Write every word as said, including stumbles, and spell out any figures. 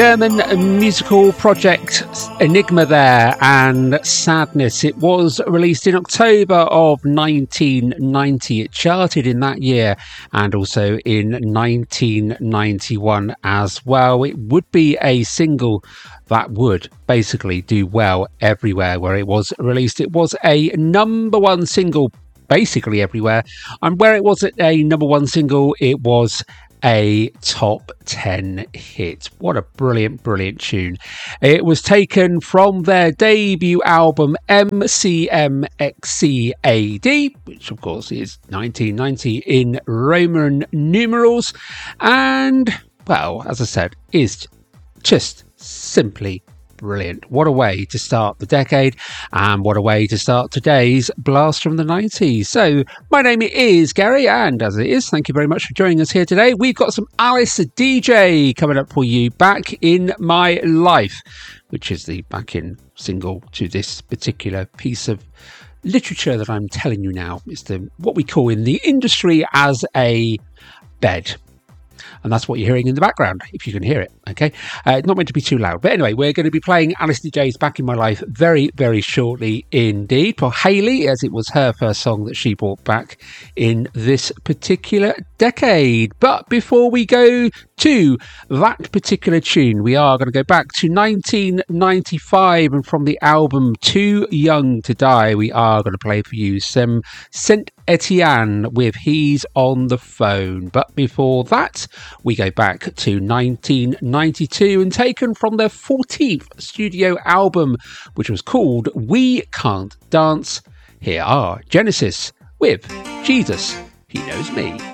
German musical project Enigma there, and Sadness. It was released in October of nineteen ninety. It charted in that year and also in nineteen ninety-one as well. It would be a single that would basically do well everywhere where it was released. It was a number one single basically everywhere, and where it was a number one single, it was a top ten hit. What a brilliant, brilliant tune. It was taken from their debut album M C M X C A D, which of course is nineteen ninety in Roman numerals, and, well, as I said, is just simply brilliant. What a way to start the decade, and what a way to start today's Blast from the nineties. So, my name is Gary, and as it is, thank you very much for joining us here today. We've got some Alice D J coming up for you, Back in My Life, which is the back-in single to this particular piece of literature that I'm telling you now. It's the what we call in the industry as a bed. And that's what you're hearing in the background, if you can hear it, okay? Uh, it's not meant to be too loud. But anyway, we're going to be playing Alice D J's Back in My Life very, very shortly indeed. For Hayley, as it was her first song that she brought back in this particular decade. But before we go to that particular tune, we are going to go back to nineteen ninety-five, and from the album Too Young to Die, we are going to play for you some Saint Etienne with He's on the Phone. But before that, we go back to nineteen ninety-two, and taken from their fourteenth studio album, which was called We Can't Dance, here are Genesis with Jesus, He Knows Me.